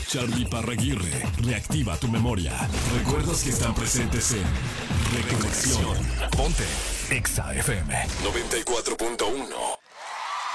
Charlie Parraguirre reactiva tu memoria. Recuerdos que están presentes en Reconexión. Ponte Exa FM 94.1.